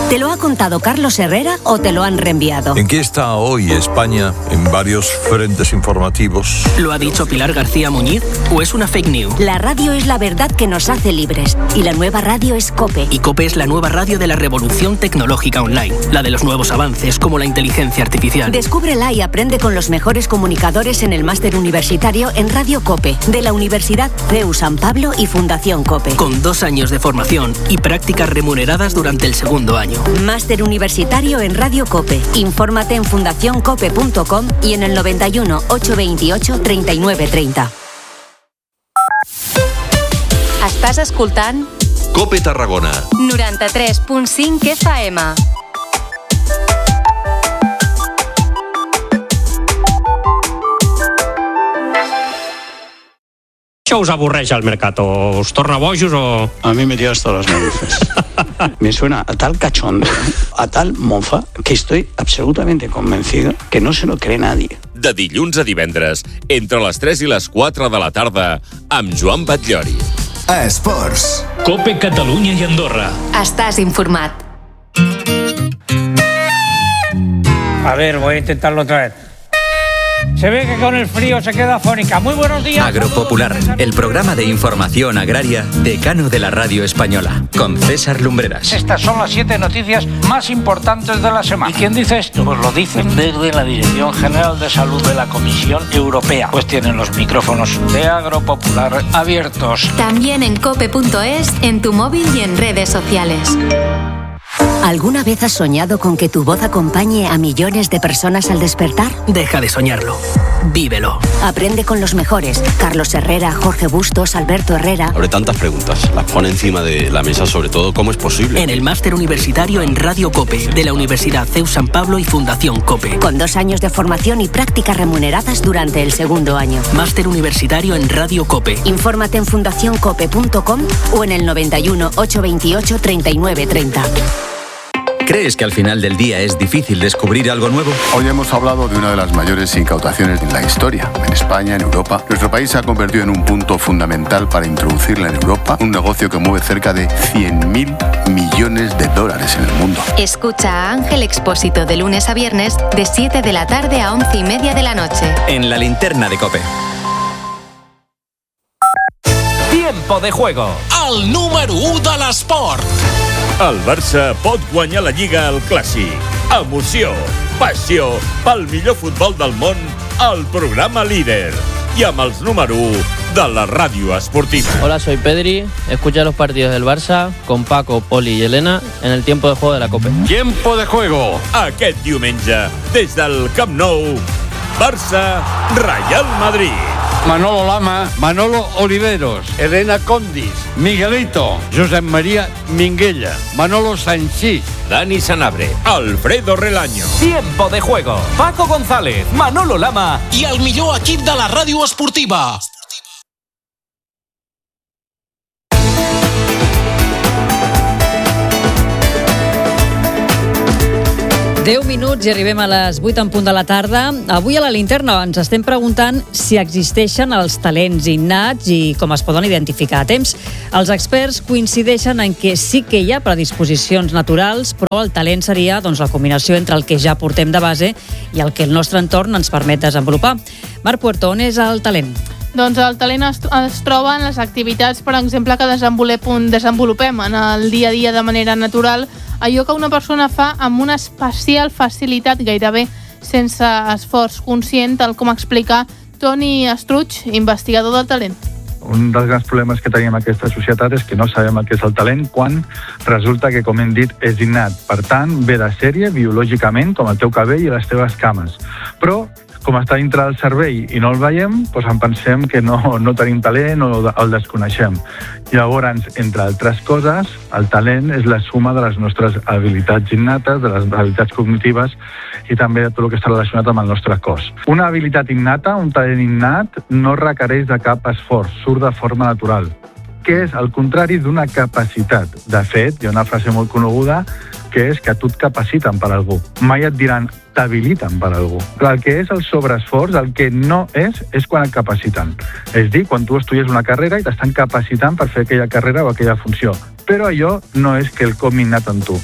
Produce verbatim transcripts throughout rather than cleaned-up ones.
¿Te lo ha contado Carlos Herrera o te lo han reenviado? ¿En qué está hoy España en varios frentes informativos? ¿Lo ha dicho Pilar García Muñiz o es una fake news? La radio es la verdad que nos hace libres y la nueva radio es COPE. Y COPE es la nueva radio de la revolución tecnológica online, la de los nuevos avances como la inteligencia artificial. Descúbrela y aprende con los mejores comunicadores en el máster universitario en Radio COPE de la Universidad C E U San Pablo y Fundación COPE. Con dos años de formación y prácticas remuneradas durante el segundo año. Máster universitario en Radio COPE. Infórmate en fundación cope punto com y en el noventa y uno, ochocientos veintiocho, treinta y nueve treinta. Estàs escoltant COPE Tarragona noranta-tres punt cinc F M. Això us avorreix al mercat o us torna bojos o... A mí me tira hasta las narices. Me suena a tal cachondo, a tal mofa, que estoy absolutamente convencido que no se lo cree nadie. De dilluns a divendres, entre les tres i les quatre de la tarda, amb Joan Batllori. A Esports. COPE Catalunya i Andorra. Estàs informat. A ver, voy a intentarlo otra vez. Se ve que con el frío se queda afónica. Muy buenos días. Agropopular, el programa de información agraria decano de la radio española, con César Lumbreras. Estas son las siete noticias más importantes de la semana. ¿Y quién dice esto? Pues lo dicen desde la Dirección General de Salud de la Comisión Europea. Pues tienen los micrófonos de Agropopular abiertos. También en cope punto es, en tu móvil y en redes sociales. ¿Alguna vez has soñado con que tu voz acompañe a millones de personas al despertar? Deja de soñarlo. Vívelo. Aprende con los mejores. Carlos Herrera, Jorge Bustos, Alberto Herrera. Abre tantas preguntas. Las pone encima de la mesa, sobre todo, ¿cómo es posible? En el máster universitario en Radio COPE de la Universidad C E U San Pablo y Fundación COPE. Con dos años de formación y prácticas remuneradas durante el segundo año. Máster universitario en Radio COPE. Infórmate en fundación cope punto com o en el noventa y uno, ochocientos veintiocho, treinta y nueve treinta. ¿Crees que al final del día es difícil descubrir algo nuevo? Hoy hemos hablado de una de las mayores incautaciones en la historia. En España, en Europa, nuestro país se ha convertido en un punto fundamental para introducirla en Europa, un negocio que mueve cerca de cien mil millones de dólares en el mundo. Escucha a Ángel Expósito de lunes a viernes de siete de la tarde a once y media de la noche. En la linterna de COPE. Tiempo de juego. El número u de l'esport. El Barça pot guanyar la Lliga al Clàssic. Emoció, passió, pel millor futbol del món, al programa líder. I amb els número u de la ràdio esportiva. Hola, soy Pedri. Escucha los partidos del Barça con Paco, Poli y Elena en el tiempo de juego de la COPE. Tiempo de juego. Aquest diumenge, des del Camp Nou, Barça, Real Madrid. Manolo Lama, Manolo Oliveros, Elena Condis, Miguelito, Josep María Minguella, Manolo Sanchís, Dani Sanabria, Alfredo Relaño. Tiempo de juego. Paco González, Manolo Lama i el millor equip de la ràdio esportiva. deu minuts i arribem a les vuit en punt de la tarda. Avui a la linterna ens estem preguntant si existeixen els talents innats i com es poden identificar a temps. Els experts coincideixen en que sí que hi ha predisposicions naturals, però el talent seria doncs, la combinació entre el que ja portem de base i el que el nostre entorn ens permet desenvolupar. Marc Puerto, on és el talent? Doncs el talent es, es troba en les activitats, per exemple, que desenvolupem, desenvolupem en el dia a dia de manera natural, allò que una persona fa amb una especial facilitat, gairebé sense esforç conscient, tal com explica Toni Estruig, investigador del talent. Un dels grans problemes que tenim en aquesta societat és que no sabem el que és el talent quan resulta que, com hem dit, és innat. Per tant, ve de sèrie biològicament, com el teu cabell i les teves cames. Però com està dintre del cervell i no el veiem, doncs en pensem que no, no tenim talent o el desconeixem. Llavors, entre altres coses, el talent és la suma de les nostres habilitats innates, de les habilitats cognitives i també de tot el que està relacionat amb el nostre cos. Una habilitat innata, un talent innat, no requereix de cap esforç, surt de forma natural, que és el contrari d'una capacitat. De fet, hi ha una frase molt coneguda que és que tu et capaciten per algú. Mai et diran t'habiliten per algú. El que és el sobreesforç, el que no és, és quan et capaciten. És dir, quan tu estudies una carrera i t'estan capacitant per fer aquella carrera o aquella funció. Però allò no és quelcom innat en tu.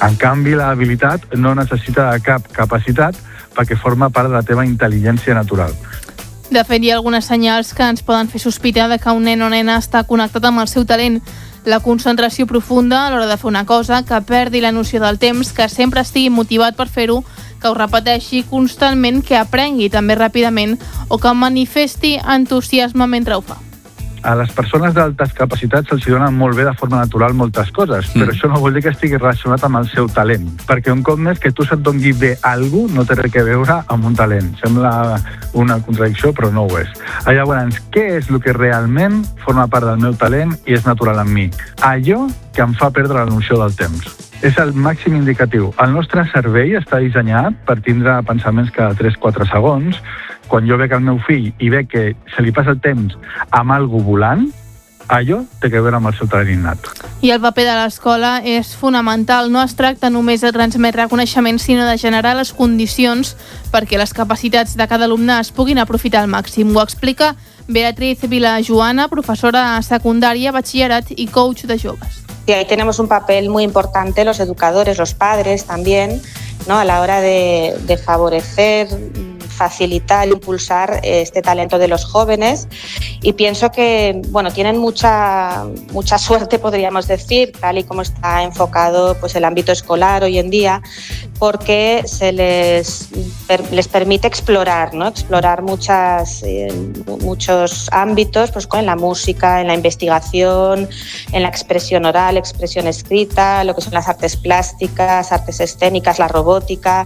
En canvi, l'habilitat no necessita cap capacitat perquè forma part de la teva intel·ligència natural. De fet, hi ha algunes senyals que ens poden fer sospitar de que un nen o nena està connectat amb el seu talent. La concentració profunda a l'hora de fer una cosa, que perdi la noció del temps, que sempre estigui motivat per fer-ho, que ho repeteixi constantment, que aprengui també ràpidament o que manifesti entusiasme mentre ho fa. A les persones d'altes capacitats se'ls donen molt bé de forma natural moltes coses, mm. però això no vol dir que estigui relacionat amb el seu talent, perquè un cop més que tu se't doni bé alguna cosa no té res a veure amb un talent. Sembla una contradicció, però no ho és. Llavors, què és el que realment forma part del meu talent i és natural en mi? Allò que em fa perdre la noció del temps. És el màxim indicatiu. El nostre cervell està dissenyat per tindre pensaments cada tres a quatre segons. Quan jo veig el meu fill i veig que se li passa el temps amb algú volant, allò té que veure amb el seu talent innat. I el paper de l'escola és fonamental. No es tracta només de transmetre coneixement, sinó de generar les condicions perquè les capacitats de cada alumne es puguin aprofitar al màxim. Ho explica Beatriz Vilajoana, professora de secundària, batxillerat i coach de joves. Y ahí tenemos un papel muy importante los educadores, los padres también, ¿no? A la hora de, de favorecer, facilitar, impulsar este talento de los jóvenes, y pienso que bueno, tienen mucha, mucha suerte, podríamos decir, tal y como está enfocado pues, el ámbito escolar hoy en día, porque se les, per, les permite explorar, ¿no? Explorar muchas, eh, muchos ámbitos, pues, en la música, en la investigación, en la expresión oral, expresión escrita, lo que son las artes plásticas, artes escénicas, la robòtica.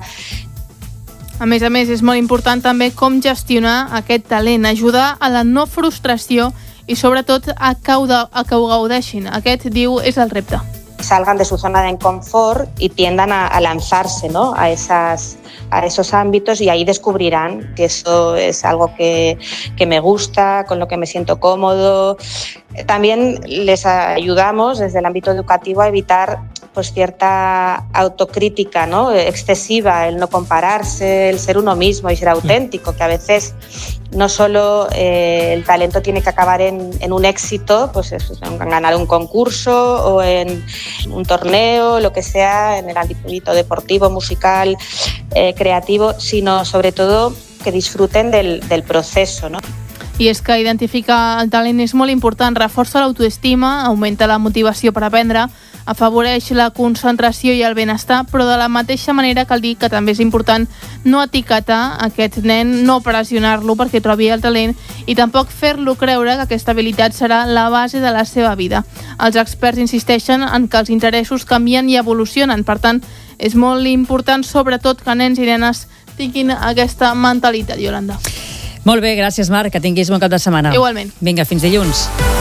A més a més, és molt important també com gestionar aquest talent, ajudar a la no frustració i sobretot a que ho, a que ho gaudeixin. Aquest, diu, és el repte. Salgan de su zona de confort y tiendan a, a lanzarse, ¿no? a, esas, a esos ámbitos, y ahí descubrirán que eso es algo que, que me gusta, con lo que me siento cómodo. También les ayudamos desde el ámbito educativo a evitar pues, cierta autocrítica, ¿no? excesiva, el no compararse, el ser uno mismo y ser auténtico, que a veces no solo eh, el talento tiene que acabar en, en un éxito, pues en ganar un concurso o en un torneo, lo que sea, en el ámbito deportivo, musical, eh, creativo, sino sobre todo que disfruten del, del proceso, ¿no? I és que identificar el talent és molt important, reforça l'autoestima, augmenta la motivació per aprendre, afavoreix la concentració i el benestar, però de la mateixa manera cal dir que també és important no etiquetar aquest nen, no pressionar-lo perquè trobi el talent i tampoc fer-lo creure que aquesta habilitat serà la base de la seva vida. Els experts insisteixen en que els interessos canvien i evolucionen, per tant, és molt important sobretot que nens i nenes tinguin aquesta mentalitat, Yolanda. Molt bé, gràcies, Marc, que tinguis bon cap de setmana. Igualment. Vinga, fins dilluns.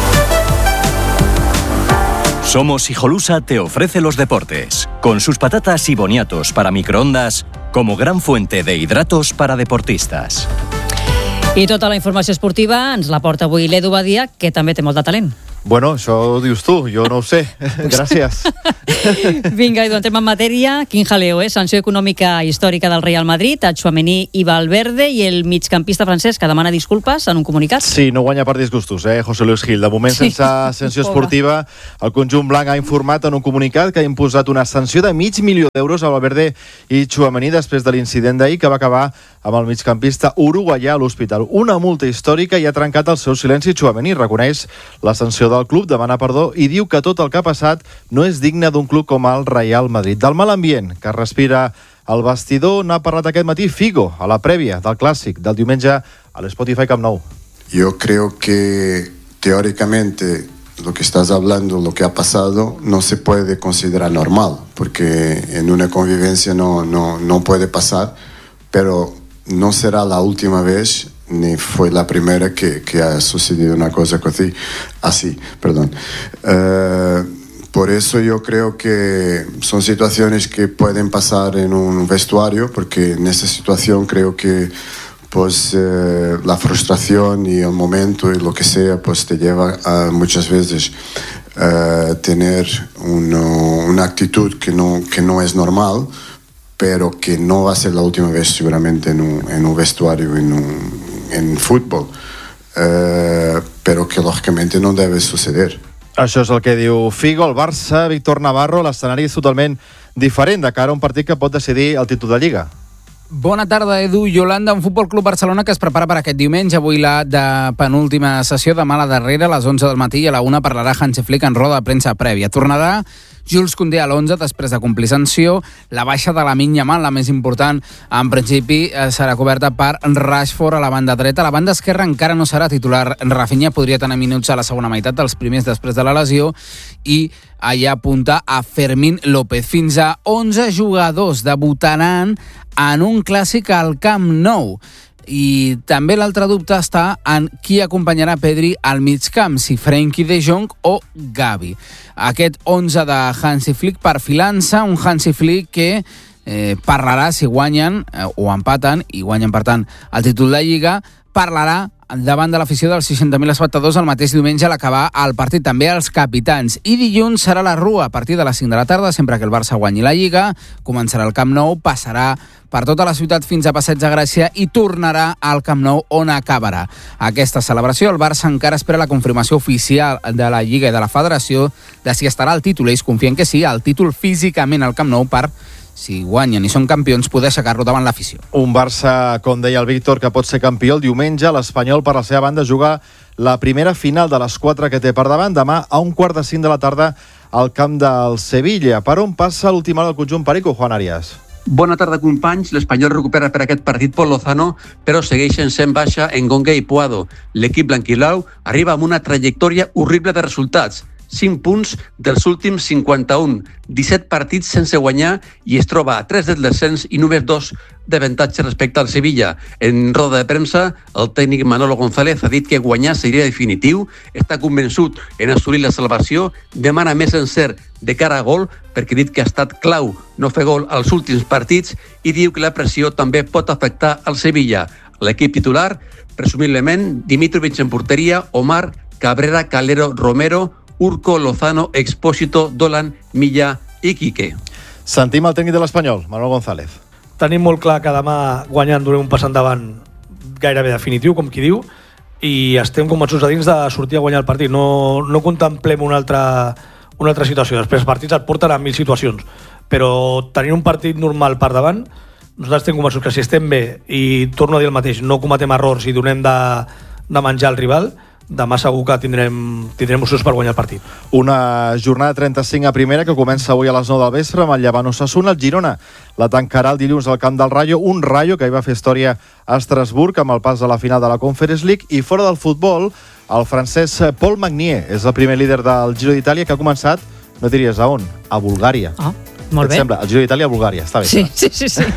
Somos Hijolusa te ofrece los deportes, con sus patatas y boniatos para microondas como gran fuente de hidratos para deportistas. I tota la informació esportiva ens la porta avui l'Edu Badia, que també té molt de talent. Bueno, això ho dius tu, jo no ho sé. Gràcies. Vinga, Edu, entrem en matèria. Quin jaleo, eh? Sanció econòmica històrica del Real Madrid a Tchouaméni i Valverde, i el migcampista francès que demana disculpes en un comunicat. Sí, no guanya per disgustos, eh, José Luis Gil. De moment, sí. Sense sanció esportiva, el conjunt blanc ha informat en un comunicat que ha imposat una sanció de mig milió d'euros a Valverde i Tchouaméni després de l'incident d'ahir que va acabar amb el migcampista uruguaià a l'hospital. Una multa històrica i ha trencat el seu silenci. Tchouaméni reconeix la sanció del club, demana perdó i diu que tot el que ha passat no és digne d'un club com el Real Madrid. Del mal ambient que respira el vestidor n'ha parlat aquest matí Figo a la prèvia del clàssic del diumenge a l'Spotify Camp Nou. Yo creo que teóricamente lo que estás hablando, lo que ha pasado, no se puede considerar normal, porque en una convivencia no, no, no puede pasar, pero no será la última vez ni fue la primera que, que ha sucedido una cosa así, así perdón. Uh, por eso yo creo que son situaciones que pueden pasar en un vestuario, porque en esta situación creo que pues eh, la frustración y el momento y lo que sea pues te lleva a muchas veces uh, tener uno, una actitud que no, que no es normal, pero que no va a ser la última vez seguramente en un, en un vestuario, en un en fútbol, uh, pero que lógicamente no debe suceder. Això és el que diu Figo. El Barça, Víctor Navarro, l'escenari és totalment diferent de cara a un partit que pot decidir el títol de Lliga. Bona tarda, Edu. Yolanda, un Futbol Club Barcelona que es prepara per aquest diumenge. Avui la de penúltima sessió, demà la darrera, a les onze del matí, i a la una parlarà Hansi Flick en roda de premsa prèvia. Tornarà Jules Koundé a l'onze després de complir sanció. La baixa de Lamine Yamal, la més important, en principi serà coberta per Rashford a la banda dreta. A la banda esquerra encara no serà titular. Rafinha podria tenir minuts a la segona meitat, dels primers després de la lesió, i allà apunta a Fermín López. Fins a onze jugadors debutaran en un clàssic al Camp Nou. I també l'altre dubte està en qui acompanyarà Pedri al migcamp, si Frenkie de Jong o Gavi. Aquest onze de Hansi Flick perfilant-se, un Hansi Flick que eh, parlarà si guanyen eh, o empaten, i guanyen per tant el títol de Lliga, parlarà davant de l'afició dels seixanta mil espectadors el mateix diumenge a l'acabar el partit, també als capitans. I dilluns serà la Rua a partir de les cinc de la tarda, sempre que el Barça guanyi la Lliga. Començarà al Camp Nou, passarà per tota la ciutat fins a Passeig de Gràcia i tornarà al Camp Nou, on acabarà aquesta celebració. El Barça encara espera la confirmació oficial de la Lliga i de la Federació de si estarà el títol. Ells confien que sí, el títol físicament al Camp Nou, per si guanyen i són campions, poder aixecar-lo davant l'afició. Un Barça, com deia el Víctor, que pot ser campió el diumenge. L'Espanyol, per la seva banda, juga la primera final de les quatre que té per davant, demà a un quart de cinc de la tarda al camp del Sevilla. Per on passa l'última hora del conjunt perico, Juan Arias? Bona tarda, companys. L'Espanyol recupera per aquest partit Pol Lozano, però segueixen sent baixa en Gonga i Puado. L'equip blanquilau arriba amb una trajectòria horrible de resultats. cinc punts dels últims cinquanta-un, disset partits sense guanyar, i es troba a tres del descens i només dos d'avantatge respecte al Sevilla. En roda de premsa, el tècnic Manolo González ha dit que guanyar seria definitiu, està convençut en assolir la salvació, demana més encert de cara a gol, perquè ha dit que ha estat clau no fer gol als últims partits, i diu que la pressió també pot afectar al Sevilla. L'equip titular, presumiblement, Dimitrovic en porteria, Omar, Cabrera, Calero, Romero, Urco, Lozano, Expósito, Dolan, Milla i Quique. Sentim el tècnic de l'Espanyol, Manolo González. Tenim molt clar que demà guanyant donem un pas endavant gairebé definitiu, com qui diu, i estem convençuts a dins de sortir a guanyar el partit. No, no contemplem una altra, una altra situació. Després els partits et porten a mil situacions, però tenint un partit normal per davant, nosaltres estem convençuts que si estem bé, i torno a dir el mateix, no cometem errors i donem de, de menjar al rival, demà segur que tindrem, tindrem opcions per guanyar el partit. Una jornada trenta-cinc a primera que comença avui a les nou del vespre amb el Llevant Osasuna. El Girona la tancarà el dilluns al camp del Rayo, un Rayo que hi va fer història a Estrasburg amb el pas a la final de la Conference League. I fora del futbol, el francès Paul Magnier és el primer líder del Giro d'Itàlia, que ha començat, no diries a on, a Bulgària. Ah, molt bé. Et sembla? El Giro d'Itàlia a Bulgària, està bé. Sí, sí, sí, sí.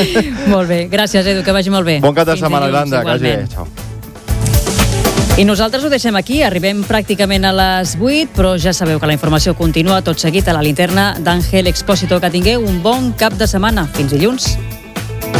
Molt bé, gràcies, Edu, que vagi molt bé. Bon cap de Fins setmana, dilluns, Granda, que vagi bé. Ciao. I nosaltres ho deixem aquí, arribem pràcticament a les vuit, però ja sabeu que la informació continua tot seguit a la linterna d'Àngel Expósito. Que tingueu un bon cap de setmana. Fins dilluns.